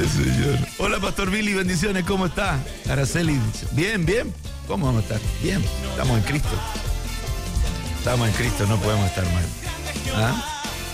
Ay, señor. Hola, Pastor Billy, bendiciones, ¿cómo está? Araceli dice, bien, bien. ¿Cómo vamos a estar? Bien, estamos en Cristo. Estamos en Cristo, no podemos estar mal. ¿Ah?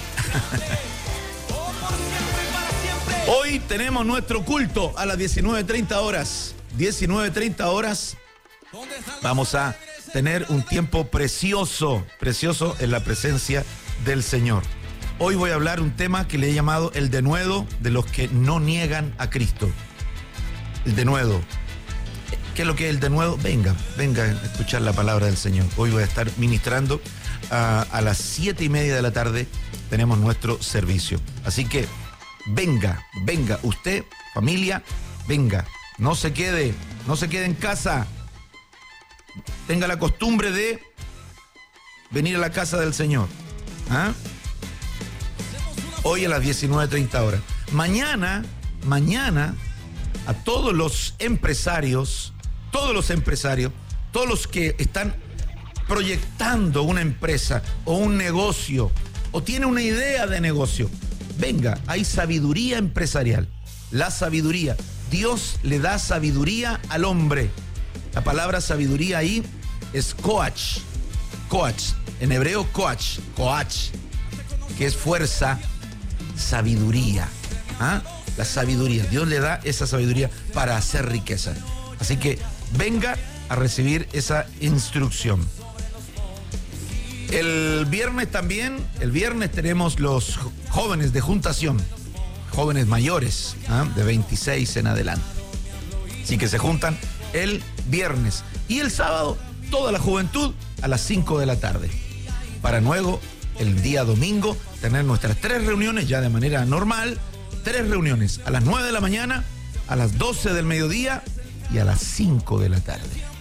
Hoy tenemos nuestro culto a las 19:30 horas. 19:30 horas. Vamos a tener un tiempo precioso, precioso en la presencia del Señor. Hoy voy a hablar un tema que le he llamado el denuedo de los que no niegan a Cristo. El denuedo. ¿Qué es lo que es el denuedo? Venga a escuchar la palabra del Señor. Hoy voy a estar ministrando a las 7:30 de la tarde. Tenemos nuestro servicio. Así que venga, usted, familia, venga. No se quede en casa. Tenga la costumbre de venir a la casa del Señor. ¿Ah? Hoy a las 19:30 horas. Mañana, a todos los empresarios, todos los que están proyectando una empresa o un negocio, o tiene una idea de negocio, venga, hay sabiduría empresarial. La sabiduría. Dios le da sabiduría al hombre. La palabra sabiduría ahí es coach. Coach. En hebreo, coach, que es fuerza, sabiduría. ¿Ah? La sabiduría. Dios le da esa sabiduría para hacer riqueza. Así que venga a recibir esa instrucción. El viernes tenemos los jóvenes de juntación, jóvenes mayores, de 26 en adelante. Así que se juntan el viernes. Y el sábado, toda la juventud a las 5 de la tarde. Para luego, el día domingo, tener nuestras 3 reuniones ya de manera normal. 3 reuniones a las 9 de la mañana, a las 12 del mediodía y a las 5 de la tarde.